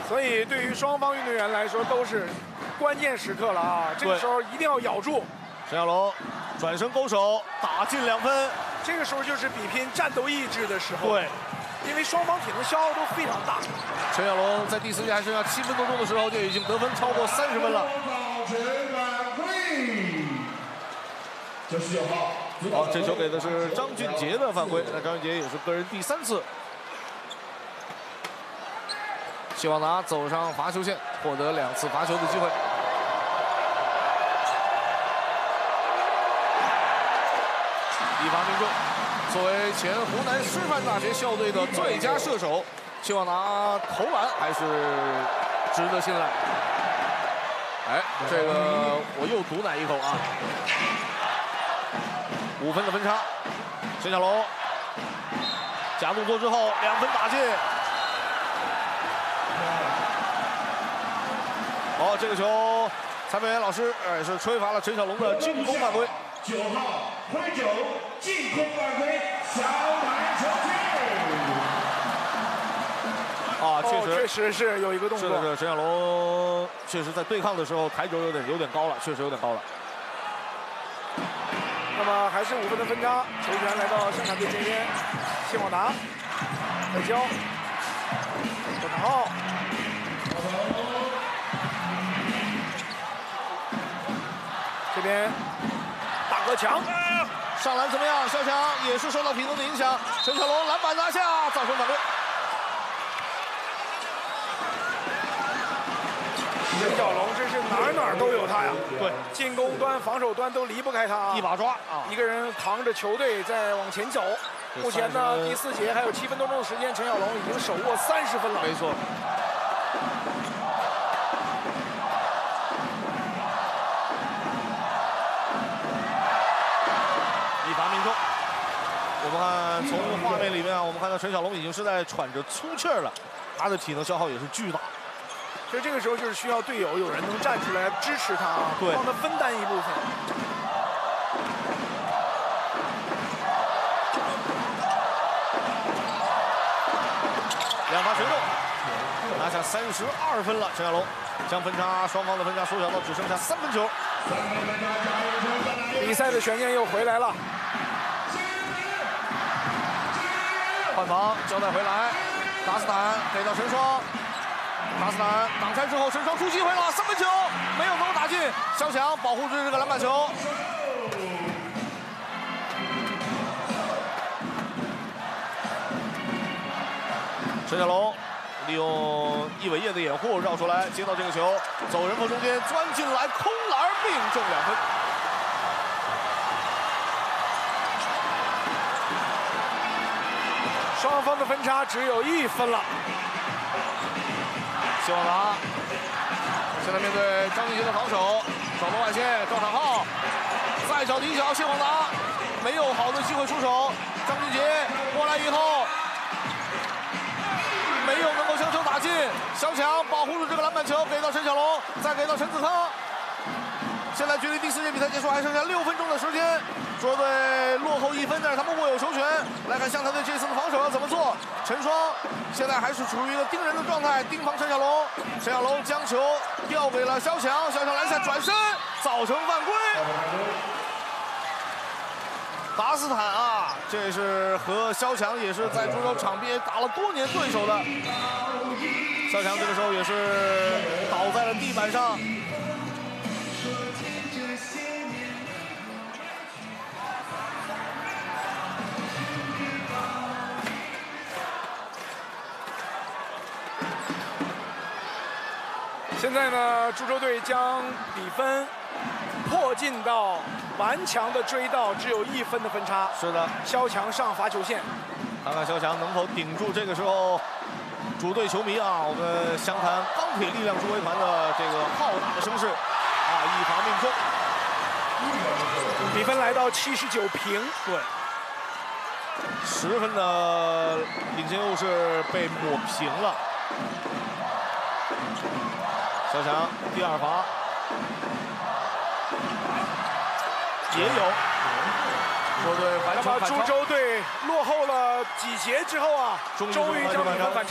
所以对于双方运动员来说都是关键时刻了啊！这个时候一定要咬住。 陈小龙转身勾手，打进2分。 这个时候就是比拼战斗意志的时候。 对， 因为双方体能消耗都非常大。 陈小龙在第4节还剩下7分多钟的时候，就已经得分超过30分了。好，这球给的是张俊杰的犯规，那张俊杰也是个人第3次。谢旺达走上罚球线，获得2次罚球的机会。一罚命中。作为前湖南师范大学校队的最佳射手，谢旺达投篮还是值得信赖。哎，这个我又毒奶一口啊！5分的分差，陈小龙假动作之后2分打进。好，这个球裁判员老师是吹罚了陈小龙的进攻犯规。 9号挥肘进攻犯规，小台球进。 啊， 确实是有一个动作。 是陈小龙确实在对抗的时候抬肘有点高了，确实有点高了。 那么还是5分的分差，球权来到香港队这边，谢旺达外交，郭长浩，这边大个强， 上篮怎么样？肖强也是受到体能的影响，陈小龙篮板拿下，造成犯规。 陈小龙真是哪儿都有他呀！ 对， 进攻端、防守端都离不开他， 一把抓啊！ 一个人扛着球队在往前走。目前呢，第4节还有7分多钟的时间，陈小龙已经手握30分了。 没错。一罚命中。我们看从画面里面啊，我们看到陈小龙已经是在喘着粗气儿了，他的体能消耗也是巨大。 所以这个时候就是需要队友有人能站出来支持他， 对， 帮他分担一部分。 2罚全中，拿下32分了。陈小龙将双方的分差缩小到只剩下3分球。 比赛的悬念又回来了。 换防交代回来，达斯坦给到陈双。达斯坦挡拆之后，陈双出机会了，3分球没有能够打进。肖强保护住这个篮板球。陈小龙利用易伟业的掩护绕出来，接到这个球，走人缝中间钻进来，空篮命中2分。 双方的分差只有1分了。 谢旺达现在面对张俊杰的防守，守门外线，赵长浩再找底角，谢旺达没有好的机会出手，张俊杰过来以后没有能够将球打进，肖强保护住这个篮板球，给到陈小龙，再给到陈子康。现在距离第4节比赛结束还剩下6分钟的时间，中国队落后1分，但是他们握有球权。来看湘潭队这次的防守要怎么做。陈双现在还是处于一个盯人的状态，盯防陈小龙。陈小龙将球调给了肖强，肖强篮下转身，造成犯规。达斯坦啊，这是和肖强也是在足球场边打了多年对手的。肖强这个时候也是倒在了地板上。 现在呢，株洲队将比分迫近到顽强的追到只有1分的分差。 是的， 肖强上罚球线， 看看肖强能否顶住这个时候主队球迷啊，我们湘潭钢铁力量助威团的这个浩大的声势啊，一罚命中， 比分来到79平。 对，10分的领先优势被抹平了。肖强第2罚也有，球队完成反超。 株洲队落后了几节之后啊，终于将比分反超。